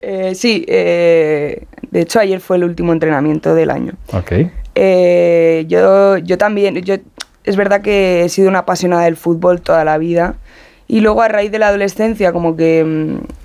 Sí, de hecho ayer fue el último entrenamiento del año. Ok. Yo también, es verdad que he sido una apasionada del fútbol toda la vida y luego a raíz de la adolescencia como que